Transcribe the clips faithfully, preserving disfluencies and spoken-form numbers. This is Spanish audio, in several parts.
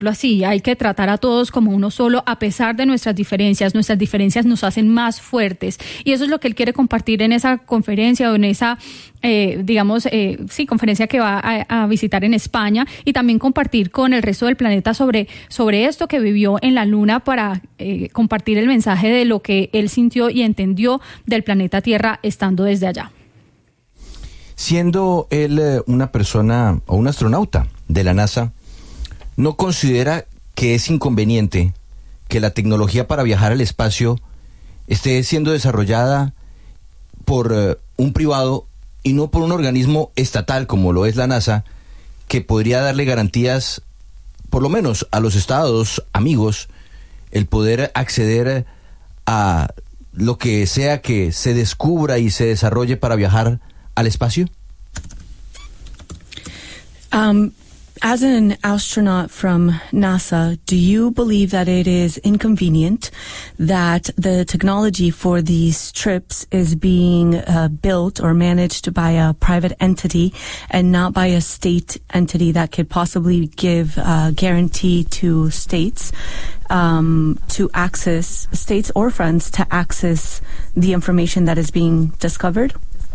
así, hay que tratar a todos como uno solo a pesar de nuestras diferencias. Nuestras diferencias nos hacen más fuertes y eso es lo que él quiere compartir en esa conferencia o en esa, eh, digamos, eh, sí, conferencia que va a, a visitar en España y también compartir con el resto del planeta sobre, sobre esto que vivió en la Luna para eh, compartir el mensaje de lo que él sintió y entendió del planeta Tierra estando desde allá. Siendo él eh, una persona o un astronauta de la NASA, ¿no considera que es inconveniente que la tecnología para viajar al espacio esté siendo desarrollada por uh, un privado y no por un organismo estatal como lo es la NASA, que podría darle garantías, por lo menos a los estados amigos, el poder acceder a lo que sea que se descubra y se desarrolle para viajar al espacio? Um, as an astronaut from NASA, do you believe that it is inconvenient that the technology for these trips is being uh, built or managed by a private entity and not by a state entity that could possibly give a guarantee to states um, to access, states or friends to access the information that is being discovered?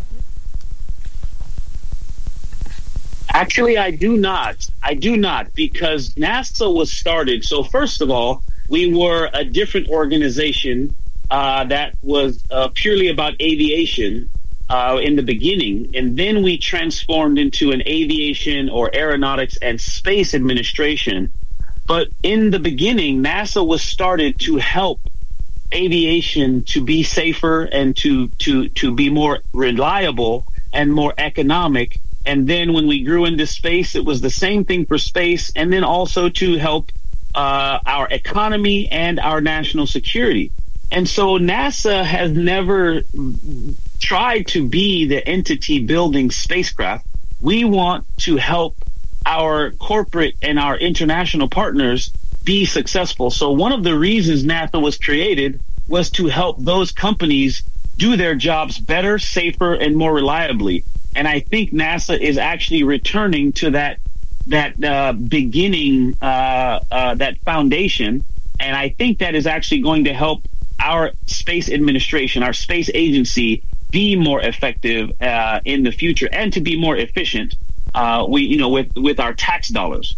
Actually, I do not. I do not, because NASA was started. So first of all, we were a different organization uh, that was uh, purely about aviation uh, in the beginning. And then we transformed into an aviation or aeronautics and space administration. But in the beginning, NASA was started to help aviation to be safer and to, to, to be more reliable and more economic. And then when we grew into space, it was the same thing for space, and then also to help uh, our economy and our national security. And so NASA has never tried to be the entity building spacecraft. We want to help our corporate and our international partners be successful. So one of the reasons NASA was created was to help those companies do their jobs better, safer, and more reliably. And I think NASA is actually returning to that that uh, beginning, uh, uh, that foundation. And I think that is actually going to help our space administration, our space agency, be more effective uh, in the future and to be more efficient. Uh, we, you know, with with our tax dollars.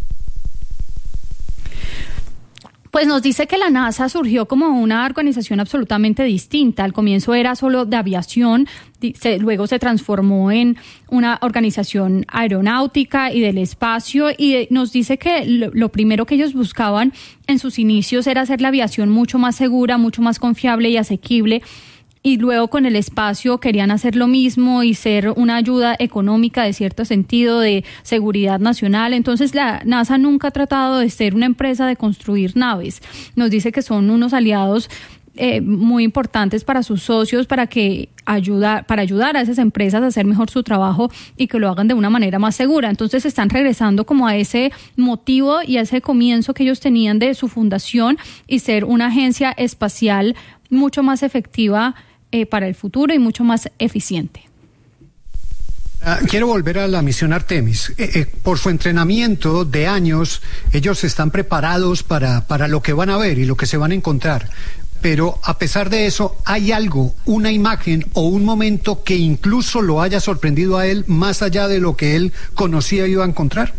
Pues nos dice que la NASA surgió como una organización absolutamente distinta. Al comienzo era solo de aviación, se, luego se transformó en una organización aeronáutica y del espacio, y nos dice que lo, lo primero que ellos buscaban en sus inicios era hacer la aviación mucho más segura, mucho más confiable y asequible. Y luego con el espacio querían hacer lo mismo y ser una ayuda económica de cierto sentido, de seguridad nacional. Entonces la NASA nunca ha tratado de ser una empresa de construir naves. Nos dice que son unos aliados eh, muy importantes para sus socios, para que ayuda, para ayudar a esas empresas a hacer mejor su trabajo y que lo hagan de una manera más segura. Entonces están regresando como a ese motivo y a ese comienzo que ellos tenían de su fundación y ser una agencia espacial mucho más efectiva Eh, para el futuro y mucho más eficiente. Uh, quiero volver a la misión Artemis. Eh, eh, por su entrenamiento de años, ellos están preparados para, para lo que van a ver y lo que se van a encontrar. Pero a pesar de eso, ¿hay algo, una imagen o un momento que incluso lo haya sorprendido a él más allá de lo que él conocía y iba a encontrar?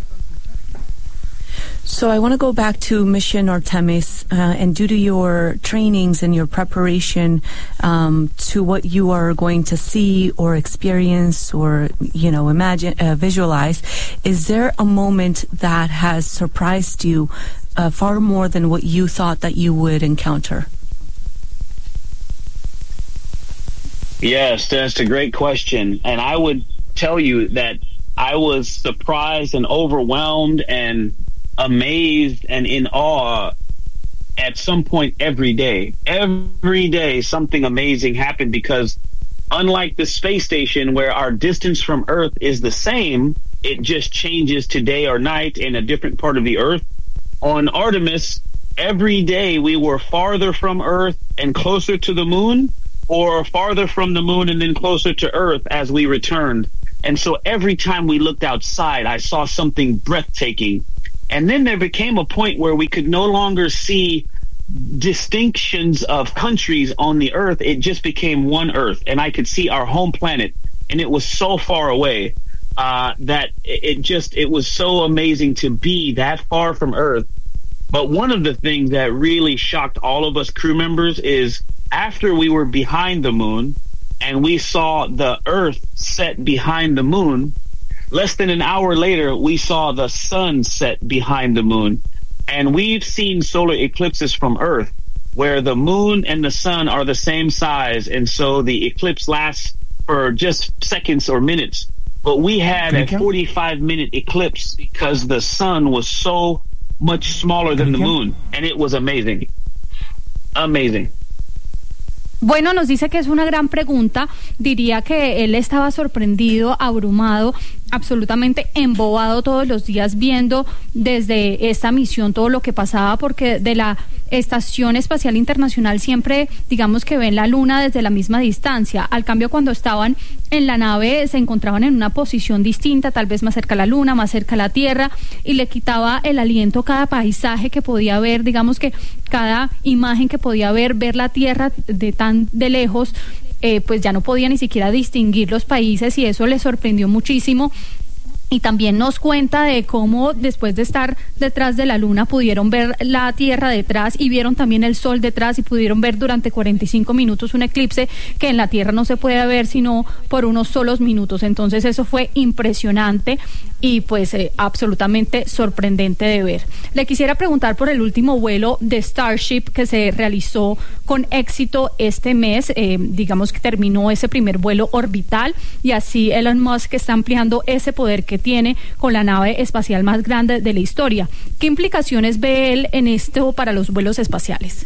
So I want to go back to Mission Artemis, uh, and due to your trainings and your preparation um, to what you are going to see or experience or, you know, imagine, uh, visualize, is there a moment that has surprised you uh, far more than what you thought that you would encounter? Yes, that's a great question. And I would tell you that I was surprised and overwhelmed and amazed and in awe at some point every day. Every day something amazing happened, because unlike the space station where our distance from Earth is the same, it just changes to day or night in a different part of the Earth. On Artemis, every day we were farther from Earth and closer to the moon, or farther from the moon and then closer to Earth as we returned. And so every time we looked outside, I saw something breathtaking. And then there became a point where we could no longer see distinctions of countries on the earth. It just became one earth, and I could see our home planet, and it was so far away uh, that it just, it was so amazing to be that far from earth. But one of the things that really shocked all of us crew members is after we were behind the moon and we saw the earth set behind the moon, less than an hour later, we saw the sun set behind the moon. And we've seen solar eclipses from Earth where the moon and the sun are the same size, and so the eclipse lasts for just seconds or minutes. But we had Thank a forty-five minute eclipse because the sun was so much smaller than Thank the moon, and it was amazing. Amazing. Bueno, nos dice que es una gran pregunta. Diría que él estaba sorprendido, abrumado, absolutamente embobado todos los días viendo desde esta misión todo lo que pasaba, porque de la Estación Espacial Internacional siempre, digamos que ven la luna desde la misma distancia. Al cambio, cuando estaban en la nave se encontraban en una posición distinta, tal vez más cerca a la luna, más cerca a la Tierra, y le quitaba el aliento cada paisaje que podía ver, digamos que cada imagen que podía ver, ver la Tierra de tan de lejos, eh, pues ya no podía ni siquiera distinguir los países, y eso le sorprendió muchísimo. Y también nos cuenta de cómo después de estar detrás de la luna pudieron ver la Tierra detrás y vieron también el sol detrás, y pudieron ver durante cuarenta y cinco minutos un eclipse que en la Tierra no se puede ver sino por unos solos minutos. Entonces eso fue impresionante y pues eh, absolutamente sorprendente de ver. Le quisiera preguntar por el último vuelo de Starship que se realizó con éxito este mes. Eh, digamos que terminó ese primer vuelo orbital, y así Elon Musk está ampliando ese poder que tiene con la nave espacial más grande de la historia. ¿Qué implicaciones ve él en esto para los vuelos espaciales?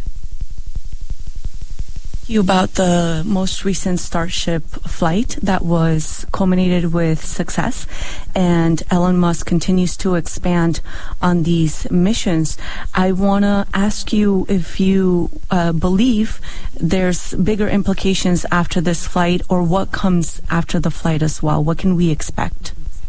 You about the most recent Starship flight that was culminated with success, and Elon Musk continues to expand on these missions. I want to ask you if you uh, believe there's bigger implications after this flight, or what comes after the flight as well. What can we expect?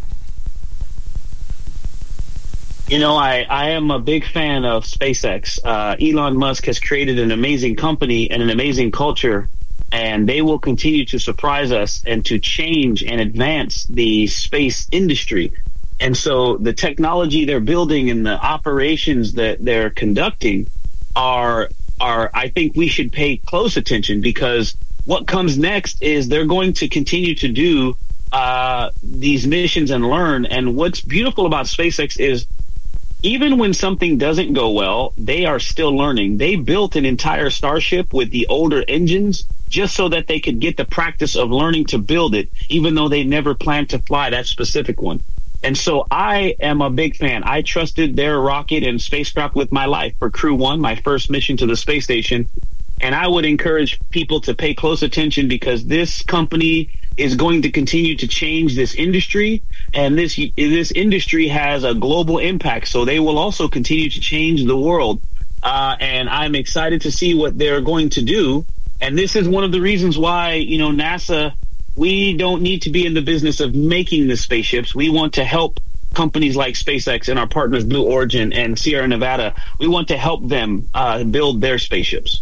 You know, I, I am a big fan of SpaceX. Uh, Elon Musk has created an amazing company and an amazing culture, and they will continue to surprise us and to change and advance the space industry. And so the technology they're building and the operations that they're conducting are, are, I think we should pay close attention, because what comes next is they're going to continue to do uh, these missions and learn. And what's beautiful about SpaceX is even when something doesn't go well, they are still learning. They built an entire Starship with the older engines just so that they could get the practice of learning to build it, even though they never planned to fly that specific one. And so I am a big fan. I trusted their rocket and spacecraft with my life for Crew One, my first mission to the space station. And I would encourage people to pay close attention, because this company is going to continue to change this industry, and this this industry has a global impact, so they will also continue to change the world. Uh, and I'm excited to see what they're going to do. And this is one of the reasons why, you know, NASA, we don't need to be in the business of making the spaceships. We want to help companies like SpaceX and our partners Blue Origin and Sierra Nevada. We want to help them uh, build their spaceships.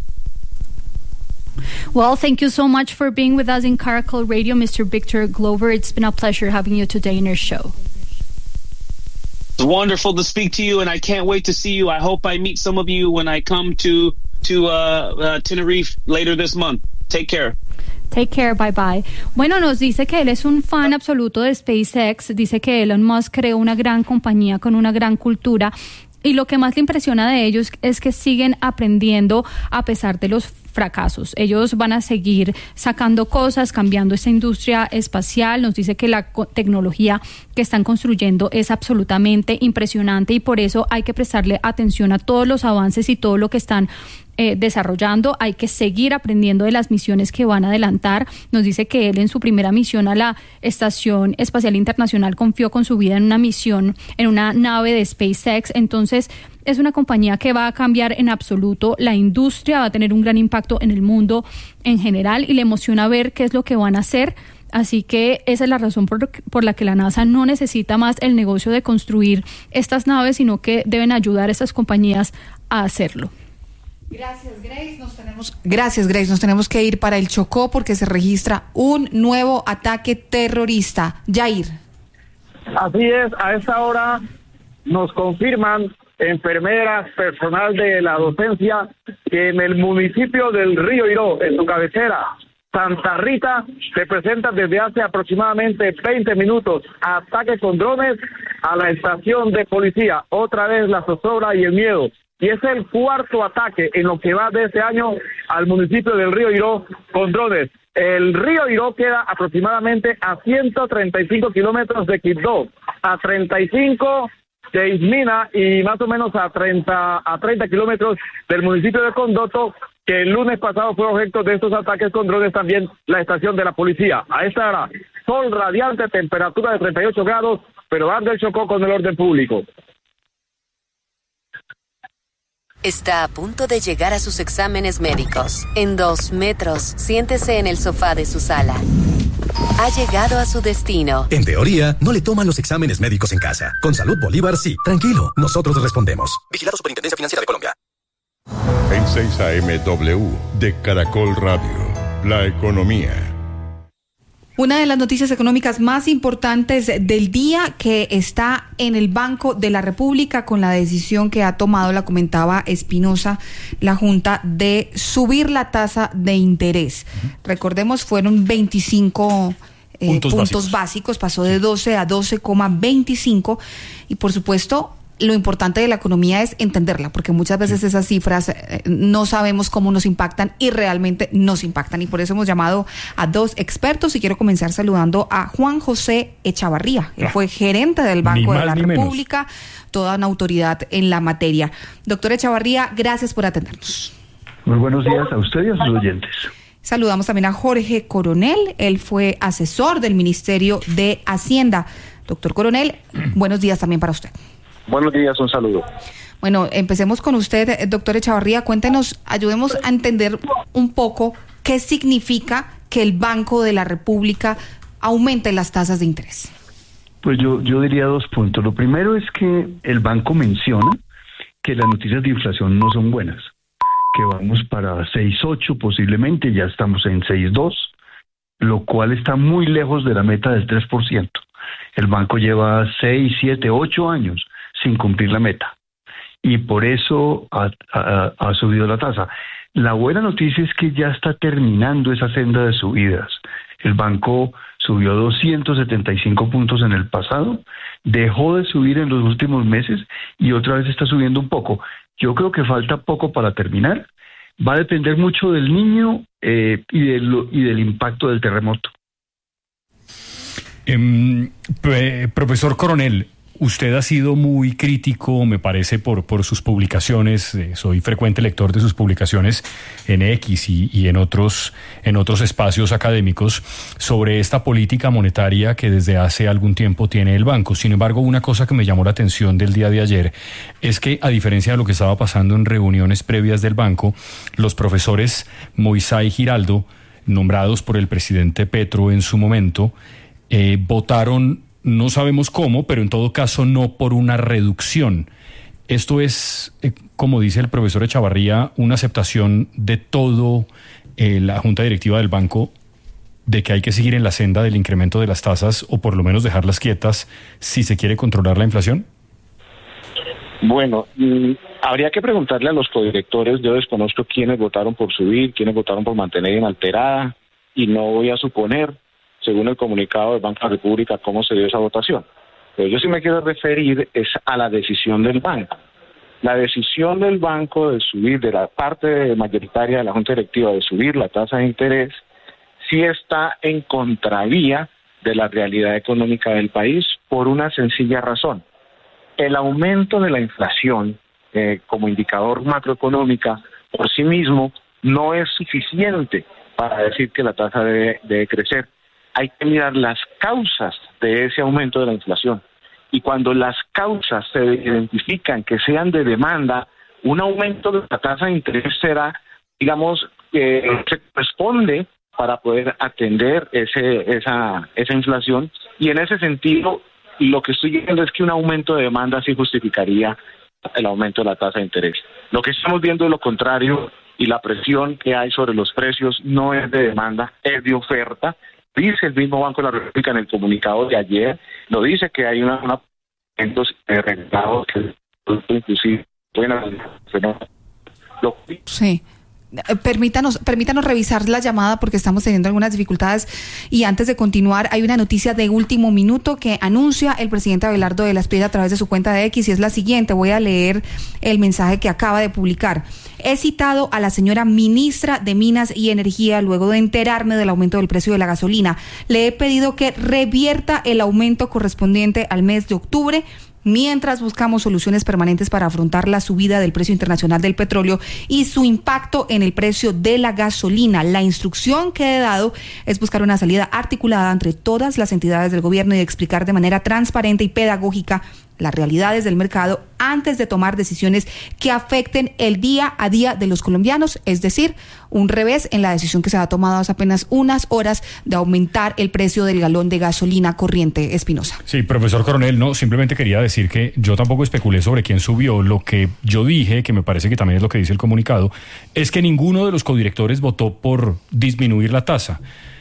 Well, thank you so much for being with us in Caracol Radio, Mister Victor Glover. It's been a pleasure having you today in our show. It's wonderful to speak to you, and I can't wait to see you. I hope I meet some of you when I come to to uh, uh, Tenerife later this month. Take care. Take care, bye bye. Bueno, nos dice que él es un fan absoluto de SpaceX. Dice que Elon Musk creó una gran compañía con una gran cultura, y lo que más le impresiona de ellos es que siguen aprendiendo a pesar de los fracasos. Ellos van a seguir sacando cosas, cambiando esta industria espacial. Nos dice que la tecnología que están construyendo es absolutamente impresionante, y por eso hay que prestarle atención a todos los avances y todo lo que están Eh, desarrollando. Hay que seguir aprendiendo de las misiones que van a adelantar. Nos dice que él en su primera misión a la Estación Espacial Internacional confió con su vida en una misión, en una nave de SpaceX. Entonces es una compañía que va a cambiar en absoluto la industria, va a tener un gran impacto en el mundo en general, y le emociona ver qué es lo que van a hacer Así que esa es la razón por, por la que la NASA no necesita más el negocio de construir estas naves, sino que deben ayudar a estas compañías a hacerlo. Gracias, Grace. Nos tenemos, gracias, Grace. Nos tenemos que ir para el Chocó porque se registra un nuevo ataque terrorista. Jair. Así es, a esta hora nos confirman enfermeras, personal de la docencia, que en el municipio del Río Iró, en su cabecera, Santa Rita, se presenta desde hace aproximadamente veinte minutos ataque con drones a la estación de policía. Otra vez la zozobra y el miedo. Y es el cuarto ataque en lo que va de este año al municipio del Río Iró con drones. El río Iró queda aproximadamente a ciento treinta y cinco kilómetros de Quibdó, a treinta y cinco de Ismina y más o menos a treinta, a treinta kilómetros del municipio de Condoto, que el lunes pasado fue objeto de estos ataques con drones también la estación de la policía. A esta hora, sol radiante, temperatura de treinta y ocho grados, pero anda el Chocó con el orden público. Está a punto de llegar a sus exámenes médicos. En dos metros, siéntese en el sofá de su sala. Ha llegado a su destino. En teoría, no le toman los exámenes médicos en casa. Con Salud Bolívar, sí. Tranquilo, nosotros respondemos. Vigilado Superintendencia Financiera de Colombia. En seis A M W de Caracol Radio, la economía. Una de las noticias económicas más importantes del día que está en el Banco de la República con la decisión que ha tomado, la comentaba Espinosa, la Junta de subir la tasa de interés. Uh-huh. Recordemos, fueron veinticinco eh, puntos, puntos básicos. básicos, pasó de doce a doce coma veinticinco y por supuesto lo importante de la economía es entenderla, porque muchas veces sí. esas cifras eh, no sabemos cómo nos impactan y realmente nos impactan, y por eso hemos llamado a dos expertos y quiero comenzar saludando a Juan José Echavarría. Él fue gerente del Banco de la República, toda una autoridad en la materia. Doctor Echavarría, gracias por atendernos. Muy buenos días a usted y a sus oyentes. Saludamos también a Jorge Coronel, él fue asesor del Ministerio de Hacienda. Doctor Coronel, buenos días también para usted. Buenos días, un saludo. Bueno, empecemos con usted, doctor Echavarría. Cuéntenos, ayudemos a entender un poco qué significa que el Banco de la República aumente las tasas de interés. Pues yo, yo diría dos puntos. Lo primero es que el banco menciona que las noticias de inflación no son buenas, que vamos para seis punto ocho posiblemente, ya estamos en seis punto dos, lo cual está muy lejos de la meta del tres por ciento. El banco lleva seis, siete, ocho años sin cumplir la meta y por eso ha, ha, ha subido la tasa. La buena noticia es que ya está terminando esa senda de subidas. El banco subió doscientos setenta y cinco puntos en el pasado, dejó de subir en los últimos meses y otra vez está subiendo un poco. Yo creo que falta poco para terminar. Va a depender mucho del niño eh, y, del, y del impacto del terremoto. Eh, profesor Coronel, usted ha sido muy crítico, me parece, por, por sus publicaciones. Eh, soy frecuente lector de sus publicaciones en X y, y en otros, en otros espacios académicos sobre esta política monetaria que desde hace algún tiempo tiene el banco. Sin embargo, una cosa que me llamó la atención del día de ayer es que, a diferencia de lo que estaba pasando en reuniones previas del banco, los profesores Moisés y Giraldo, nombrados por el presidente Petro en su momento, eh, votaron, no sabemos cómo, pero en todo caso no por una reducción. Esto es, eh, como dice el profesor Echavarría, una aceptación de todo eh, la Junta Directiva del Banco de que hay que seguir en la senda del incremento de las tasas o por lo menos dejarlas quietas si se quiere controlar la inflación. Bueno, mm, habría que preguntarle a los codirectores. Yo desconozco quiénes votaron por subir, quiénes votaron por mantener inalterada, y no voy a suponer, según el comunicado del Banco de la República, cómo se dio esa votación. Pero yo sí me quiero referir es a la decisión del banco. La decisión del banco de subir, de la parte mayoritaria de la Junta Directiva, de subir la tasa de interés, sí está en contravía de la realidad económica del país por una sencilla razón. El aumento de la inflación eh, como indicador macroeconómica por sí mismo no es suficiente para decir que la tasa debe, debe crecer. Hay que mirar las causas de ese aumento de la inflación. Y cuando las causas se identifican que sean de demanda, un aumento de la tasa de interés será, digamos, que se corresponde para poder atender ese, esa, esa inflación. Y en ese sentido, lo que estoy viendo es que un aumento de demanda sí justificaría el aumento de la tasa de interés. Lo que estamos viendo es lo contrario, y la presión que hay sobre los precios no es de demanda, es de oferta. Dice el mismo Banco de la República en el comunicado de ayer, lo dice que hay una, una entonces regulados que inclusive pueden haber. Sí. Permítanos, permítanos revisar la llamada porque estamos teniendo algunas dificultades, y antes de continuar hay una noticia de último minuto que anuncia el presidente Abelardo de la Espriella a través de su cuenta de X, y es la siguiente. Voy a leer el mensaje que acaba de publicar. He citado a la señora ministra de Minas y Energía luego de enterarme del aumento del precio de la gasolina. Le he pedido que revierta el aumento correspondiente al mes de octubre, mientras buscamos soluciones permanentes para afrontar la subida del precio internacional del petróleo y su impacto en el precio de la gasolina. La instrucción que he dado es buscar una salida articulada entre todas las entidades del gobierno y explicar de manera transparente y pedagógica las realidades del mercado antes de tomar decisiones que afecten el día a día de los colombianos, es decir, un revés en la decisión que se ha tomado hace apenas unas horas de aumentar el precio del galón de gasolina corriente. Espinosa. Sí, profesor Coronel, no, simplemente quería decir que yo tampoco especulé sobre quién subió. Lo que yo dije, que me parece que también es lo que dice el comunicado, es que ninguno de los codirectores votó por disminuir la tasa,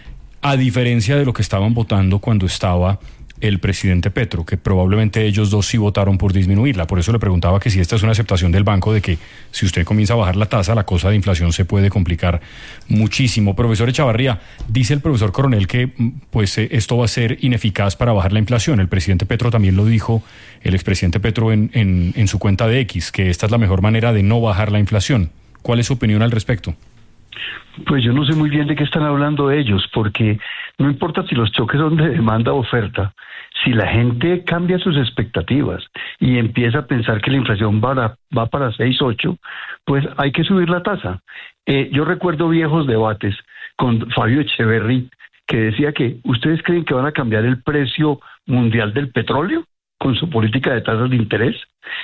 a diferencia de lo que estaban votando cuando estaba el presidente Petro, que probablemente ellos dos sí votaron por disminuirla. Por eso le preguntaba que si esta es una aceptación del banco de que si usted comienza a bajar la tasa, la cosa de inflación se puede complicar muchísimo. Profesor Echavarría, dice el profesor Coronel que pues esto va a ser ineficaz para bajar la inflación. El presidente Petro también lo dijo, el expresidente Petro en, en, en su cuenta de X, que esta es la mejor manera de no bajar la inflación. ¿Cuál es su opinión al respecto? Pues yo no sé muy bien de qué están hablando ellos, porque no importa si los choques son de demanda o oferta, si la gente cambia sus expectativas y empieza a pensar que la inflación va, a, va para seis, ocho, pues hay que subir la tasa. Eh, yo recuerdo viejos debates con Fabio Echeverry que decía que ¿ustedes creen que van a cambiar el precio mundial del petróleo con su política de tasas de interés?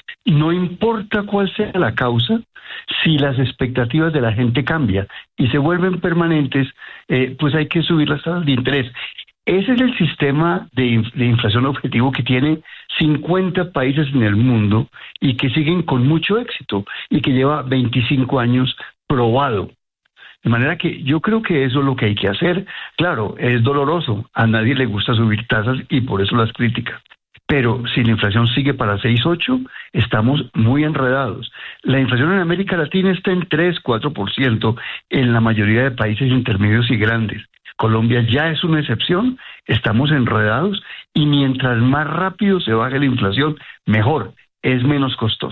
No importa cuál sea la causa, si las expectativas de la gente cambian y se vuelven permanentes, eh, pues hay que subir las tasas de interés. Ese es el sistema de, de inflación objetivo que tiene cincuenta países en el mundo y que siguen con mucho éxito y que lleva veinticinco años probado. De manera que yo creo que eso es lo que hay que hacer. Claro, es doloroso, a nadie le gusta subir tasas y por eso las críticas. Pero si la inflación sigue para seis, ocho, estamos muy enredados. La inflación en América Latina está en tres, cuatro por ciento en la mayoría de países intermedios y grandes. Colombia ya es una excepción, estamos enredados y mientras más rápido se baje la inflación, mejor, es menos costoso.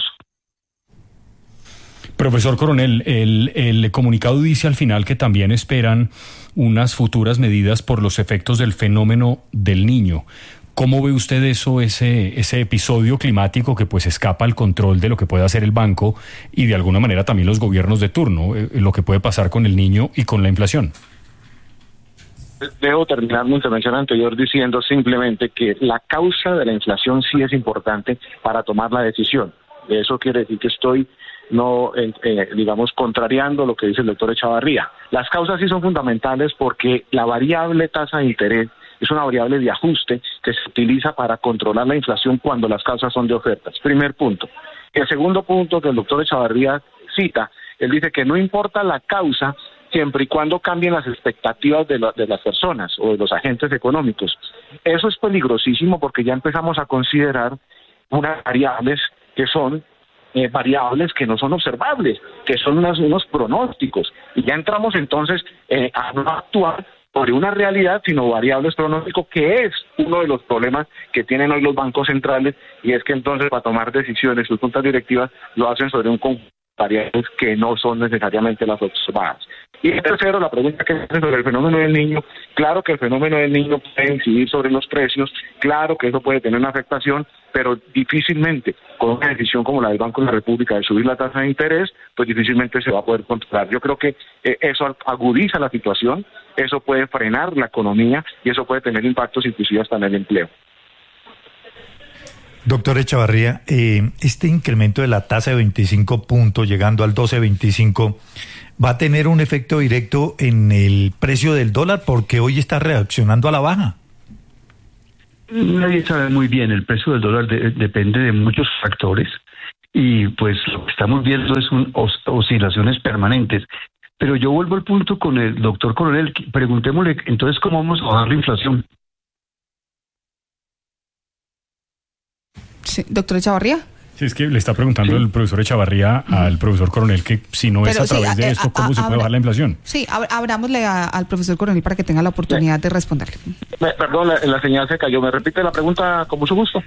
Profesor Coronel, el, el comunicado dice al final que también esperan unas futuras medidas por los efectos del fenómeno del Niño. ¿Cómo ve usted eso, ese, ese episodio climático que pues escapa al control de lo que puede hacer el banco y de alguna manera también los gobiernos de turno, eh, lo que puede pasar con el Niño y con la inflación? Debo terminar mi intervención anterior diciendo simplemente que la causa de la inflación sí es importante para tomar la decisión. Eso quiere decir que estoy, no eh, eh, digamos, contrariando lo que dice el doctor Echavarría. Las causas sí son fundamentales porque la variable tasa de interés es una variable de ajuste que se utiliza para controlar la inflación cuando las causas son de ofertas. Primer punto. El segundo punto que el doctor Echavarría cita, él dice que no importa la causa siempre y cuando cambien las expectativas de, la, de las personas o de los agentes económicos. Eso es peligrosísimo porque ya empezamos a considerar unas variables que son eh, variables que no son observables, que son unos, unos pronósticos. Y ya entramos entonces eh, a no actuar sobre una realidad, sino variables pronósticos, que es uno de los problemas que tienen hoy los bancos centrales, y es que entonces para tomar decisiones, sus juntas directivas lo hacen sobre un conjunto de variables que no son necesariamente las observadas. Y el tercero, la pregunta que hacen sobre el fenómeno del Niño, claro que el fenómeno del Niño puede incidir sobre los precios, claro que eso puede tener una afectación, pero difícilmente con una decisión como la del Banco de la República de subir la tasa de interés, pues difícilmente se va a poder controlar. Yo creo que eh, eso agudiza la situación, eso puede frenar la economía y eso puede tener impactos inclusive hasta en el empleo. Doctor Echavarría, eh, este incremento de la tasa de veinticinco puntos, llegando al doce veinticinco, ¿va a tener un efecto directo en el precio del dólar? Porque hoy está reaccionando a la baja. Nadie sabe muy bien, el precio del dólar de, depende de muchos factores y pues lo que estamos viendo es un, os, oscilaciones permanentes. Pero yo vuelvo al punto con el doctor Coronel, preguntémosle entonces cómo vamos a bajar la inflación. Sí, doctor Echavarría. Sí, es que le está preguntando sí. el profesor Echavarría uh-huh. al profesor Coronel que si no Pero es a sí, través a, de esto, ¿cómo a, se a, puede bajar la inflación? Sí, ab- abrámosle a, al profesor Coronel para que tenga la oportunidad sí. de responderle. Me, perdón, la, la señal se cayó. ¿Me repite la pregunta con mucho gusto?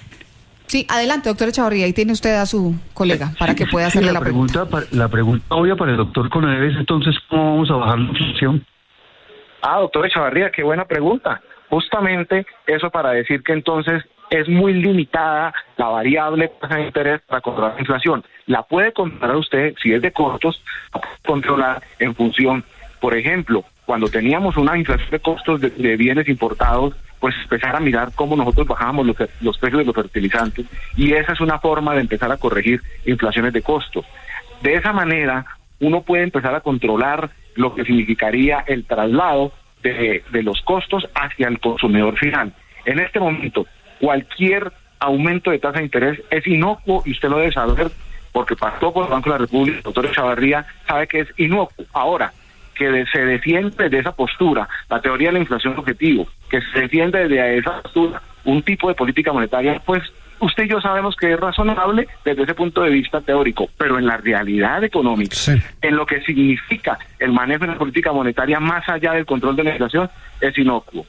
Sí, adelante, doctor Echavarría. Ahí tiene usted a su colega para que pueda hacerle sí, la, la pregunta. pregunta. La pregunta obvia para el doctor Coronel es entonces, ¿cómo vamos a bajar la inflación? Ah, doctor Echavarría, qué buena pregunta. Justamente eso para decir que entonces es muy limitada la variable tasa de interés para controlar la inflación. La puede controlar usted, si es de costos, la puede controlar en función, por ejemplo, cuando teníamos una inflación de costos de, de bienes importados, pues empezar a mirar cómo nosotros bajábamos los, los precios de los fertilizantes, y esa es una forma de empezar a corregir inflaciones de costos. De esa manera, uno puede empezar a controlar lo que significaría el traslado de, de los costos hacia el consumidor final. En este momento, cualquier aumento de tasa de interés es inocuo y usted lo debe saber porque pasó por el Banco de la República. El doctor Echavarría sabe que es inocuo. Ahora, que de, se defiende de esa postura la teoría de la inflación objetivo, que se defiende de esa postura un tipo de política monetaria, pues usted y yo sabemos que es razonable desde ese punto de vista teórico, pero en la realidad económica, sí. en lo que significa el manejo de la política monetaria más allá del control de la inflación, es inocuo.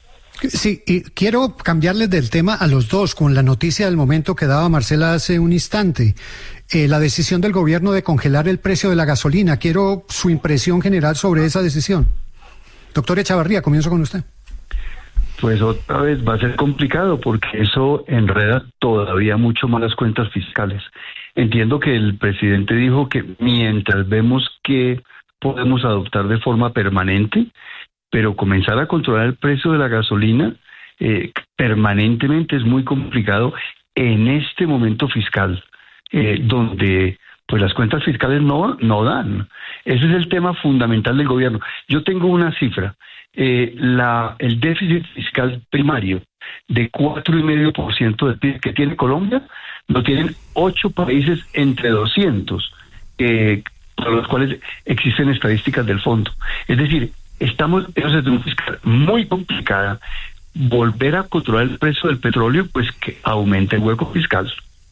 Sí, y quiero cambiarles del tema a los dos con la noticia del momento que daba Marcela hace un instante. Eh, la decisión del gobierno de congelar el precio de la gasolina. Quiero su impresión general sobre esa decisión. Doctor Echavarría, comienzo con usted. Pues otra vez va a ser complicado porque eso enreda todavía mucho más las cuentas fiscales. Entiendo que el presidente dijo que mientras vemos que podemos adoptar de forma permanente, pero comenzar a controlar el precio de la gasolina eh, permanentemente es muy complicado en este momento fiscal, eh, donde pues las cuentas fiscales no, no dan. Ese es el tema fundamental del gobierno. Yo tengo una cifra, eh, la, el déficit fiscal primario de cuatro coma cinco por ciento del P I B que tiene Colombia, lo tienen ocho países entre doscientos, eh, para los cuales existen estadísticas del fondo. Es decir, estamos en una situación fiscal muy complicada. Volver a controlar el precio del petróleo, pues que aumente el hueco fiscal.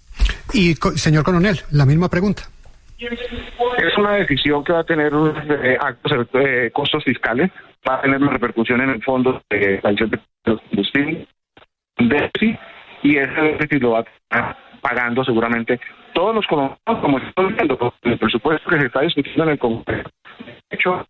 Y, señor Coronel, la misma pregunta. Es una decisión que va a tener eh, actos, eh, costos fiscales, va a tener una repercusión en el fondo de la de los combustibles, déficit, y ese déficit lo va a estar pagando seguramente todos los colombianos, como estoy viendo, el presupuesto que se está discutiendo en el Congreso. De hecho,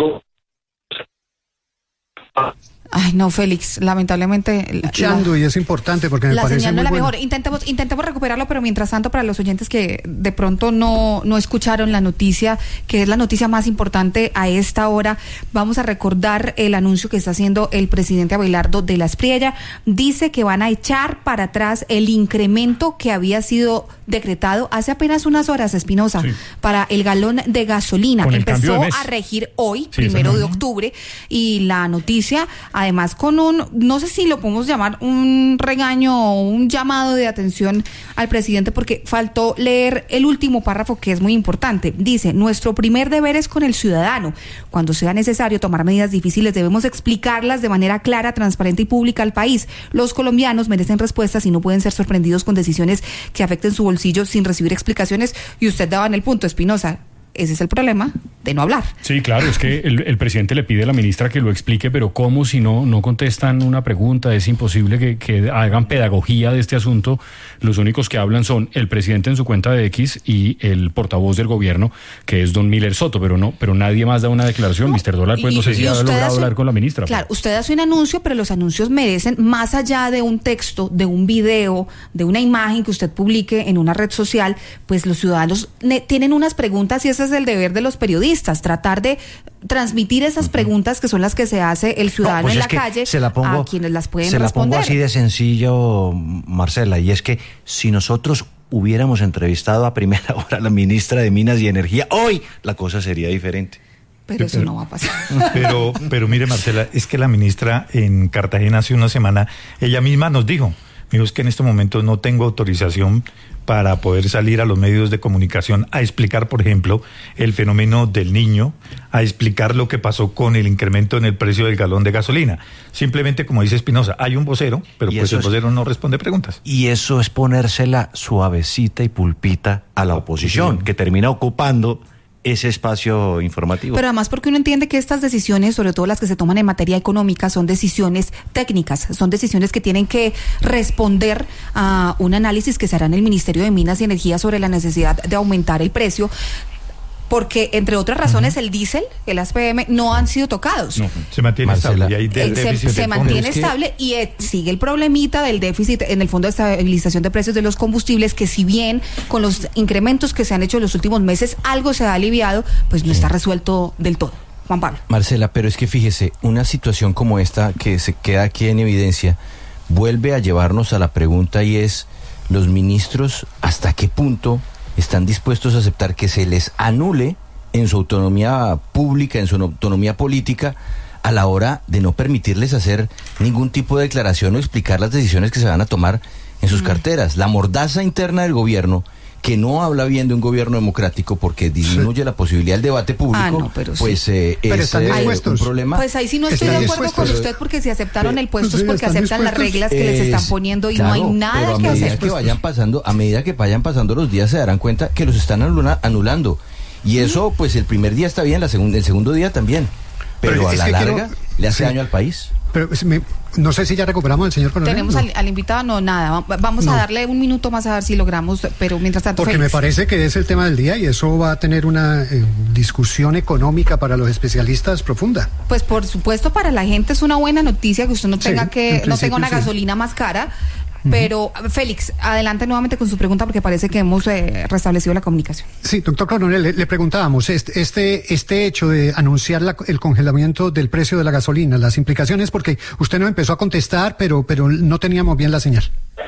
Ay, no, Félix, lamentablemente... Escuchando, y es importante porque me la parece señal no muy es la bueno. mejor. Intentemos, intentemos recuperarlo, pero mientras tanto, para los oyentes que de pronto no, no escucharon la noticia, que es la noticia más importante a esta hora, vamos a recordar el anuncio que está haciendo el presidente Abelardo de la Espriella. Dice que van a echar para atrás el incremento que había sido decretado hace apenas unas horas, Espinosa, sí. para el galón de gasolina. Empezó a regir hoy, sí, primero de octubre, y la noticia... Además, con un, no sé si lo podemos llamar un regaño o un llamado de atención al presidente, porque faltó leer el último párrafo, que es muy importante. Dice, nuestro primer deber es con el ciudadano. Cuando sea necesario tomar medidas difíciles, debemos explicarlas de manera clara, transparente y pública al país. Los colombianos merecen respuestas y no pueden ser sorprendidos con decisiones que afecten su bolsillo sin recibir explicaciones. Y usted daba en el punto, Espinosa. Ese es el problema de no hablar. Sí, claro, es que el, el presidente le pide a la ministra que lo explique, pero ¿cómo si no no contestan una pregunta? Es imposible que, que hagan pedagogía de este asunto. Los únicos que hablan son el presidente en su cuenta de X y el portavoz del gobierno, que es don Miller Soto, pero no, pero nadie más da una declaración. No, mister Dólar, pues y, no sé si ha logrado hace, hablar con la ministra. Claro, pero. usted hace un anuncio, pero los anuncios merecen, más allá de un texto, de un video, de una imagen que usted publique en una red social, pues los ciudadanos ne- tienen unas preguntas y ese es el deber de los periodistas. periodistas, tratar de transmitir esas preguntas que son las que se hace el ciudadano no, pues en es la que calle se la pongo, a quienes las pueden se la responder. pongo así de sencillo, Marcela, y es que si nosotros hubiéramos entrevistado a primera hora a la ministra de Minas y Energía, hoy la cosa sería diferente. Pero eso no va a pasar. Pero, pero mire, Marcela, es que la ministra en Cartagena hace una semana, ella misma nos dijo, dijo, es que en este momento no tengo autorización para poder salir a los medios de comunicación a explicar, por ejemplo, el fenómeno del Niño, a explicar lo que pasó con el incremento en el precio del galón de gasolina. Simplemente, como dice Espinosa, hay un vocero, pero pues el es, vocero no responde preguntas. Y eso es ponérsela suavecita y pulpita a la oposición, que termina ocupando ese espacio informativo. Pero además porque uno entiende que estas decisiones, sobre todo las que se toman en materia económica, son decisiones técnicas, son decisiones que tienen que responder a un análisis que se hará en el Ministerio de Minas y Energía sobre la necesidad de aumentar el precio, porque entre otras razones uh-huh. el diésel, el A S P M, no han sido tocados. No, se mantiene Marcela, estable. Y hay de, eh, se se mantiene es estable que... y eh, sigue el problemita del déficit en el Fondo de Estabilización de Precios de los Combustibles, que si bien con los incrementos que se han hecho en los últimos meses algo se ha aliviado, pues no está resuelto del todo. Juan Pablo. Marcela, pero es que fíjese, una situación como esta que se queda aquí en evidencia vuelve a llevarnos a la pregunta, y es, los ministros, ¿hasta qué punto están dispuestos a aceptar que se les anule en su autonomía pública, en su autonomía política, a la hora de no permitirles hacer ningún tipo de declaración o explicar las decisiones que se van a tomar en sus mm. carteras? La mordaza interna del gobierno, que no habla bien de un gobierno democrático porque disminuye sí. la posibilidad del debate público, ah, no, pero pues sí. eh, pero es eh, un problema. Pues ahí sí no estoy de acuerdo con usted, porque si aceptaron el puesto es porque aceptan las reglas que les están poniendo y claro, no hay nada que hacer. Que vayan pasando, a medida que vayan pasando los días se darán cuenta que los están anulando. Y eso, pues el primer día está bien, la segunda, el segundo día también. Pero, pero a la larga quiero, le hace sí. daño al país. Pero me, no sé si ya recuperamos al señor Coronel. Tenemos no. al, al invitado, no, nada. Vamos no. a darle un minuto más a ver si logramos, pero mientras tanto... Porque Félix. Me parece que es el tema del día y eso va a tener una eh, discusión económica para los especialistas profunda. Pues por supuesto para la gente es una buena noticia que usted no tenga sí, que no tenga una sí. gasolina más cara. Pero, Félix, adelante nuevamente con su pregunta porque parece que hemos eh, restablecido la comunicación. Sí, doctor Coronel, le, le preguntábamos, este, este este hecho de anunciar la, el congelamiento del precio de la gasolina, las implicaciones, porque usted no empezó a contestar, pero, pero no teníamos bien la señal.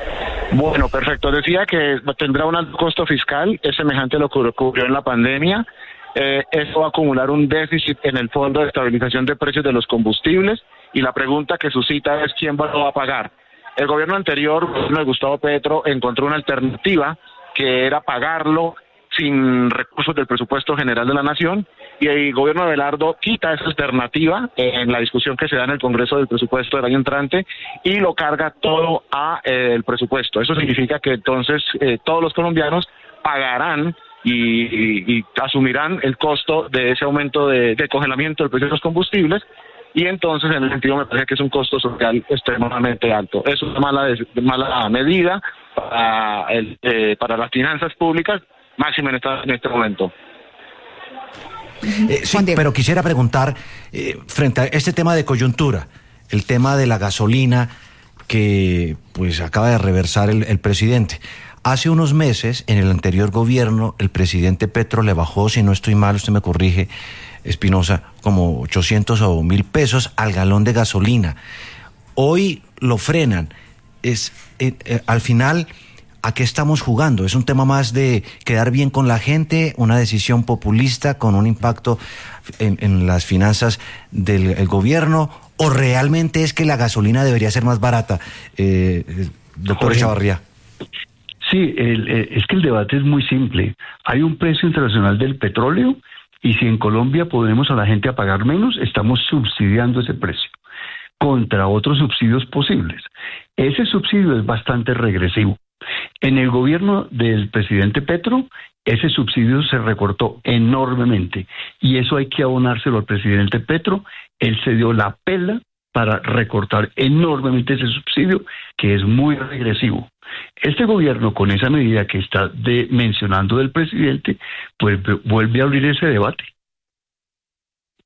Bueno, perfecto. Decía que tendrá un alto costo fiscal, es semejante a lo que ocurrió en la pandemia. Eh, eso va a acumular un déficit en el Fondo de Estabilización de Precios de los Combustibles y la pregunta que suscita es ¿quién lo va a pagar? El gobierno anterior, el gobierno de Gustavo Petro, encontró una alternativa que era pagarlo sin recursos del presupuesto general de la Nación, y el gobierno de Abelardo quita esa alternativa en la discusión que se da en el Congreso del presupuesto del año entrante y lo carga todo a eh, el presupuesto. Eso significa que entonces eh, todos los colombianos pagarán y, y, y asumirán el costo de ese aumento de, de congelamiento del precio de los combustibles. Y entonces, en el sentido, me parece que es un costo social extremadamente alto. Es una mala, mala medida para, el, eh, para las finanzas públicas, máximo en, esta, en este momento. Eh, sí, pero quisiera preguntar, eh, frente a este tema de coyuntura, el tema de la gasolina que pues acaba de reversar el, el presidente. Hace unos meses, en el anterior gobierno, el presidente Petro le bajó, si no estoy mal, usted me corrige, Espinosa, como ochocientos o mil pesos al galón de gasolina. Hoy lo frenan. Es eh, eh, al final, ¿a qué estamos jugando? ¿Es un tema más de quedar bien con la gente, una decisión populista con un impacto en, en las finanzas del el gobierno, o realmente es que la gasolina debería ser más barata, eh, doctor Echavarría? Sí, el, el, es que el debate es muy simple. Hay un precio internacional del petróleo, y si en Colombia ponemos a la gente a pagar menos, estamos subsidiando ese precio contra otros subsidios posibles. Ese subsidio es bastante regresivo. En el gobierno del presidente Petro, ese subsidio se recortó enormemente y eso hay que abonárselo al presidente Petro. Él se dio la pela para recortar enormemente ese subsidio, que es muy regresivo. Este gobierno, con esa medida que está de, mencionando del presidente, pues vuelve a abrir ese debate.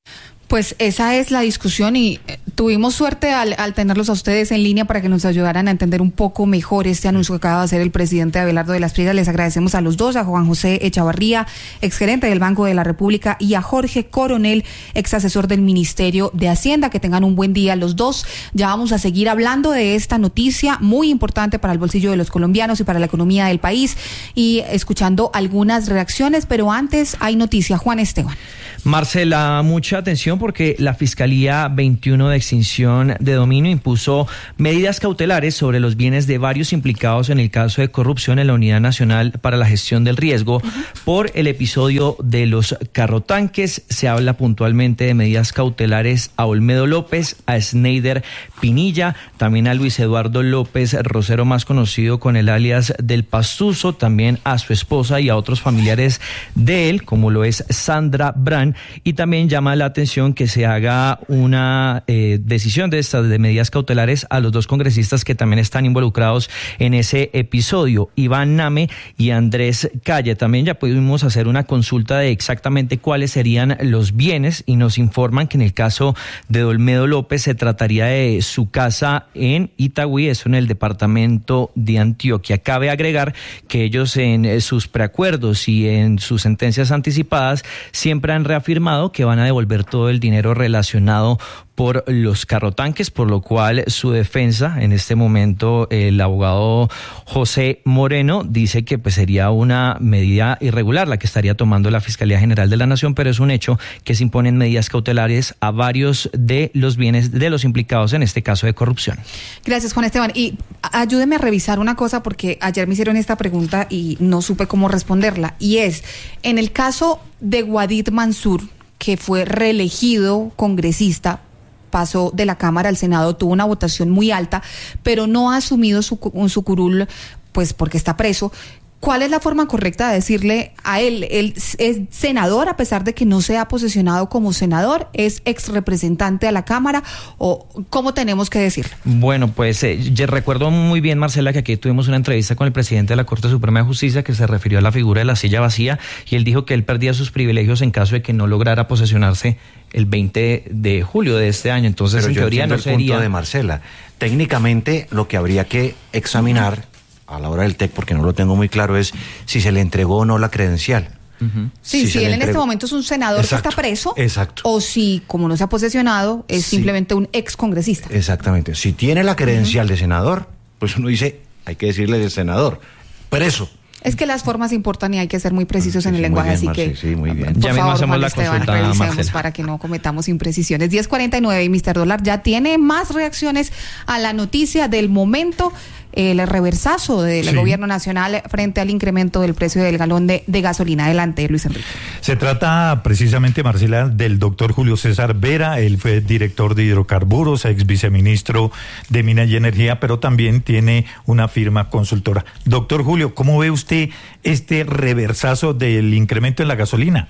Pues esa es la discusión y tuvimos suerte al, al tenerlos a ustedes en línea para que nos ayudaran a entender un poco mejor este anuncio que acaba de hacer el presidente Abelardo de las Prigas. Les agradecemos a los dos, a Juan José Echavarría, exgerente del Banco de la República, y a Jorge Coronel, ex asesor del Ministerio de Hacienda. Que tengan un buen día los dos. Ya vamos a seguir hablando de esta noticia muy importante para el bolsillo de los colombianos y para la economía del país, y escuchando algunas reacciones, pero antes hay noticia. Juan Esteban. Marcela, mucha atención porque la Fiscalía veintiuno de Extinción de Dominio impuso medidas cautelares sobre los bienes de varios implicados en el caso de corrupción en la Unidad Nacional para la Gestión del Riesgo uh-huh. por el episodio de los carrotanques. Se habla puntualmente de medidas cautelares a Olmedo López, a Sneider Pinilla, también a Luis Eduardo López Rosero, más conocido con el alias del Pastuso, también a su esposa y a otros familiares de él, como lo es Sandra Brand. Y también llama la atención que se haga una eh, decisión de estas de medidas cautelares a los dos congresistas que también están involucrados en ese episodio, Iván Name y Andrés Calle. También ya pudimos hacer una consulta de exactamente cuáles serían los bienes y nos informan que en el caso de Olmedo López se trataría de su casa en Itagüí, eso en el departamento de Antioquia. Cabe agregar que ellos en sus preacuerdos y en sus sentencias anticipadas siempre han reafirmado que van a devolver todo el dinero relacionado por los carrotanques, por lo cual su defensa, en este momento el abogado José Moreno, dice que pues sería una medida irregular la que estaría tomando la Fiscalía General de la Nación, pero es un hecho que se imponen medidas cautelares a varios de los bienes de los implicados en este caso de corrupción. Gracias, Juan Esteban. Y ayúdeme a revisar una cosa, porque ayer me hicieron esta pregunta y no supe cómo responderla, y es, en el caso de Guadid Mansur, que fue reelegido congresista, pasó de la Cámara al Senado, tuvo una votación muy alta, pero no ha asumido su, su curul, pues porque está preso. ¿Cuál es la forma correcta de decirle a él? Él es senador, a pesar de que no se ha posesionado como senador, es ex representante a la Cámara, o ¿cómo tenemos que decirle? Bueno, pues eh, yo recuerdo muy bien, Marcela, que aquí tuvimos una entrevista con el presidente de la Corte Suprema de Justicia que se refirió a la figura de la silla vacía, y él dijo que él perdía sus privilegios en caso de que no lograra posesionarse el veinte de julio de este año. Entonces, pero en teoría no el sería... punto de Marcela. Técnicamente, lo que habría que examinar a la hora del T E C, porque no lo tengo muy claro, es si se le entregó o no la credencial. Uh-huh. Sí, si, si él en este momento es un senador exacto, que está preso, exacto. o si, como no se ha posesionado, es sí. simplemente un ex congresista. Exactamente. Si tiene la credencial uh-huh. de senador, pues uno dice, hay que decirle del senador, preso. Es que las formas importan y hay que ser muy precisos sí, en el sí, lenguaje, bien, así Marci, que sí, muy bien. Por ya favor, mismo hacemos Juan la Esteban, consulta, revisemos Marcela, para que no cometamos imprecisiones. diez cuarenta y nueve y mister Dólar ya tiene más reacciones a la noticia del momento, el reversazo del sí. gobierno nacional frente al incremento del precio del galón de, de gasolina. Adelante, Luis Enrique. Se trata precisamente, Marcela, del doctor Julio César Vera. Él fue director de hidrocarburos, ex viceministro de Minas y Energía, pero también tiene una firma consultora. Doctor Julio, ¿cómo ve usted este reversazo del incremento en la gasolina?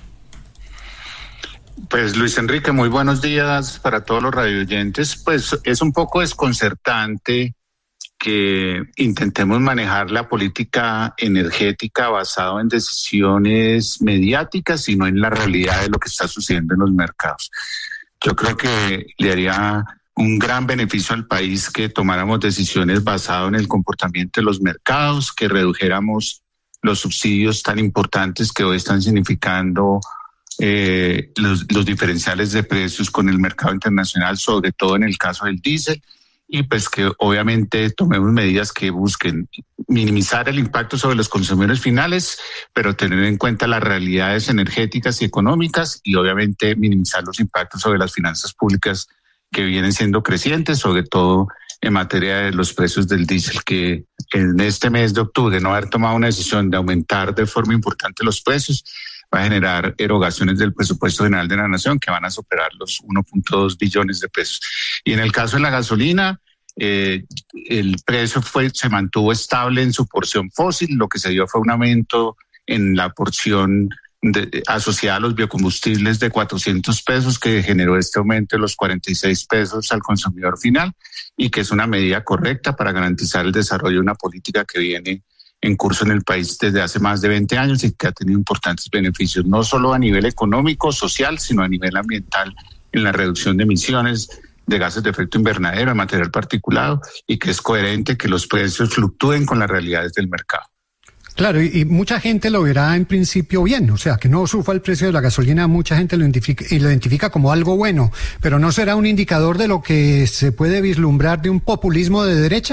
Pues Luis Enrique, muy buenos días para todos los radioyentes. Pues es un poco desconcertante que intentemos manejar la política energética basado en decisiones mediáticas y no en la realidad de lo que está sucediendo en los mercados. Yo creo que le haría un gran beneficio al país que tomáramos decisiones basadas en el comportamiento de los mercados, que redujéramos los subsidios tan importantes que hoy están significando eh, los, los diferenciales de precios con el mercado internacional, sobre todo en el caso del diésel. Y pues que obviamente tomemos medidas que busquen minimizar el impacto sobre los consumidores finales, pero tener en cuenta las realidades energéticas y económicas y obviamente minimizar los impactos sobre las finanzas públicas que vienen siendo crecientes, sobre todo en materia de los precios del diésel, que en este mes de octubre no haber tomado una decisión de aumentar de forma importante los precios va a generar erogaciones del presupuesto general de la nación que van a superar los uno punto dos billones de pesos. Y en el caso de la gasolina, eh, el precio fue se mantuvo estable en su porción fósil, lo que se dio fue un aumento en la porción de, asociada a los biocombustibles de cuatrocientos pesos, que generó este aumento de los cuarenta y seis pesos al consumidor final, y que es una medida correcta para garantizar el desarrollo de una política que viene en curso en el país desde hace más de veinte años y que ha tenido importantes beneficios, no solo a nivel económico, social, sino a nivel ambiental en la reducción de emisiones de gases de efecto invernadero, de material particulado, y que es coherente que los precios fluctúen con las realidades del mercado. Claro, y, y mucha gente lo verá en principio bien, o sea, que no suba el precio de la gasolina, mucha gente lo identifica, y lo identifica como algo bueno, pero ¿no será un indicador de lo que se puede vislumbrar de un populismo de derecha?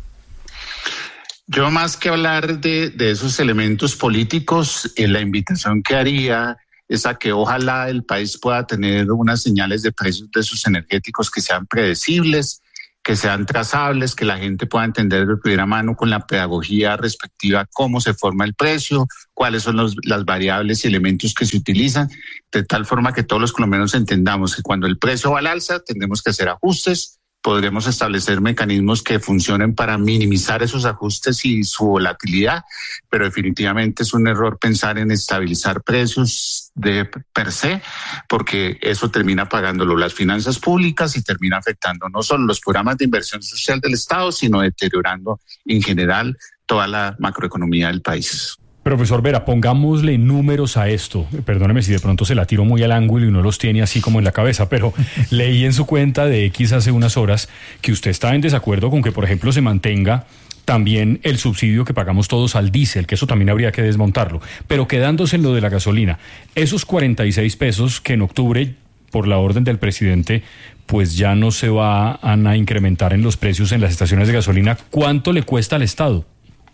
Yo, más que hablar de, de esos elementos políticos, eh, la invitación que haría es a que ojalá el país pueda tener unas señales de precios de sus energéticos que sean predecibles, que sean trazables, que la gente pueda entender de primera mano con la pedagogía respectiva cómo se forma el precio, cuáles son los, las variables y elementos que se utilizan, de tal forma que todos los colombianos entendamos que cuando el precio va al alza tendremos que hacer ajustes, podremos establecer mecanismos que funcionen para minimizar esos ajustes y su volatilidad, pero definitivamente es un error pensar en estabilizar precios de per se, porque eso termina pagándolo las finanzas públicas y termina afectando no solo los programas de inversión social del Estado, sino deteriorando en general toda la macroeconomía del país. Profesor Vera, pongámosle números a esto. Perdóneme si de pronto se la tiro muy al ángulo y no los tiene así como en la cabeza, pero leí en su cuenta de X hace unas horas que usted está en desacuerdo con que, por ejemplo, se mantenga también el subsidio que pagamos todos al diésel, que eso también habría que desmontarlo. Pero quedándose en lo de la gasolina, esos cuarenta y seis pesos que en octubre, por la orden del presidente, pues ya no se van a incrementar en los precios en las estaciones de gasolina, ¿cuánto le cuesta al Estado?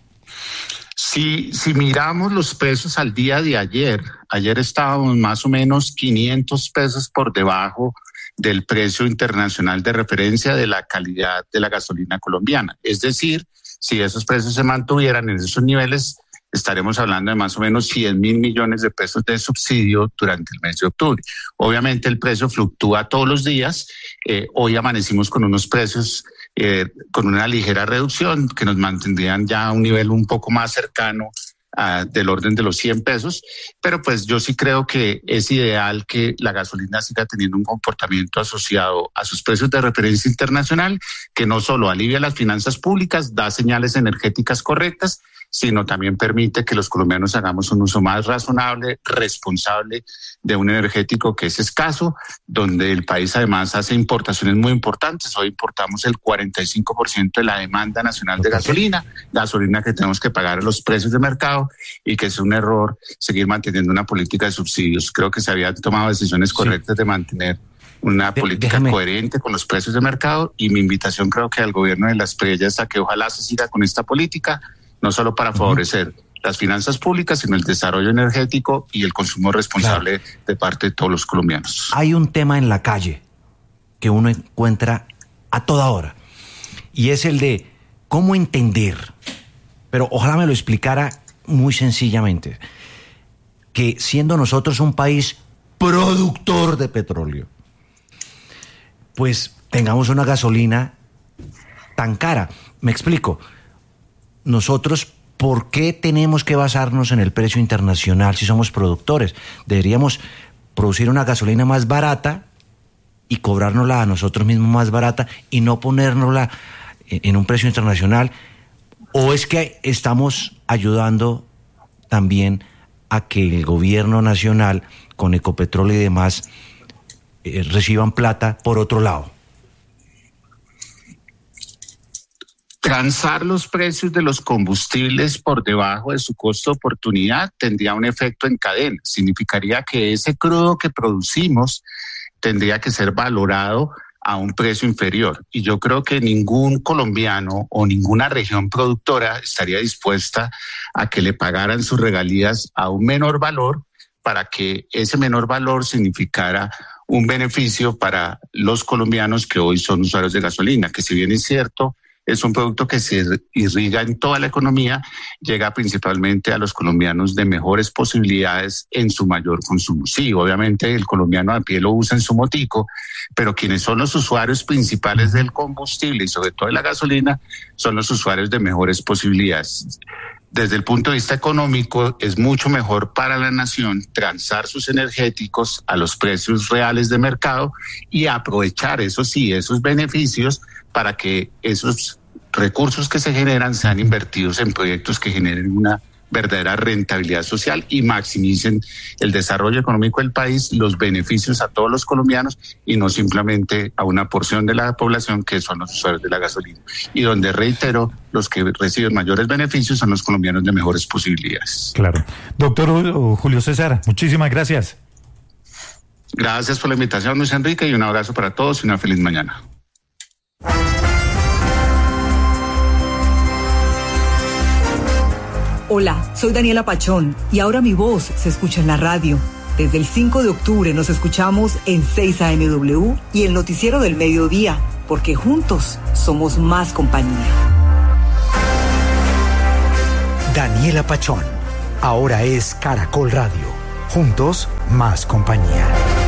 Si, si miramos los precios al día de ayer, ayer estábamos más o menos quinientos pesos por debajo del precio internacional de referencia de la calidad de la gasolina colombiana. Es decir, si esos precios se mantuvieran en esos niveles, estaremos hablando de más o menos cien mil millones de pesos de subsidio durante el mes de octubre. Obviamente el precio fluctúa todos los días. Eh, hoy amanecimos con unos precios Eh, con una ligera reducción que nos mantendrían ya a un nivel un poco más cercano uh, del orden de los cien pesos, pero pues yo sí creo que es ideal que la gasolina siga teniendo un comportamiento asociado a sus precios de referencia internacional, que no solo alivia las finanzas públicas, da señales energéticas correctas, sino también permite que los colombianos hagamos un uso más razonable, responsable de un energético que es escaso, donde el país además hace importaciones muy importantes. Hoy importamos el cuarenta y cinco por ciento de la demanda nacional de gasolina, gasolina que tenemos que pagar a los precios de mercado, y que es un error seguir manteniendo una política de subsidios. Creo que se habían tomado decisiones correctas sí. de mantener una de, política déjame. coherente con los precios de mercado, y mi invitación creo que al gobierno de las Estrellas a que ojalá se siga con esta política, no solo para favorecer uh-huh. las finanzas públicas, sino el desarrollo energético y el consumo responsable claro. de parte de todos los colombianos. Hay un tema en la calle que uno encuentra a toda hora, y es el de cómo entender, pero ojalá me lo explicara muy sencillamente, que siendo nosotros un país productor de petróleo, pues tengamos una gasolina tan cara. Me explico. Nosotros, ¿por qué tenemos que basarnos en el precio internacional si somos productores? Deberíamos producir una gasolina más barata y cobrárnosla a nosotros mismos más barata y no ponérnosla en un precio internacional. ¿O es que estamos ayudando también a que el gobierno nacional con Ecopetrol y demás eh, reciban plata por otro lado? Transar los precios de los combustibles por debajo de su costo de oportunidad tendría un efecto en cadena. Significaría que ese crudo que producimos tendría que ser valorado a un precio inferior. Y yo creo que ningún colombiano o ninguna región productora estaría dispuesta a que le pagaran sus regalías a un menor valor, para que ese menor valor significara un beneficio para los colombianos que hoy son usuarios de gasolina, que si bien es cierto, es un producto que se irriga en toda la economía, llega principalmente a los colombianos de mejores posibilidades en su mayor consumo. Sí, obviamente el colombiano a pie lo usa en su motico, pero quienes son los usuarios principales del combustible y sobre todo de la gasolina son los usuarios de mejores posibilidades. Desde el punto de vista económico, es mucho mejor para la nación transar sus energéticos a los precios reales de mercado y aprovechar, eso sí, esos beneficios para que esos recursos que se generan sean invertidos en proyectos que generen una verdadera rentabilidad social y maximicen el desarrollo económico del país, los beneficios a todos los colombianos y no simplemente a una porción de la población que son los usuarios de la gasolina. Y donde, reitero, los que reciben mayores beneficios son los colombianos de mejores posibilidades. Claro. Doctor Julio César, muchísimas gracias. Gracias por la invitación, Luis Enrique, y un abrazo para todos y una feliz mañana. Hola, soy Daniela Pachón y ahora mi voz se escucha en la radio. Desde el cinco de octubre nos escuchamos en seis A M W y el noticiero del mediodía, porque juntos somos más compañía. Daniela Pachón, ahora es Caracol Radio. Juntos, más compañía.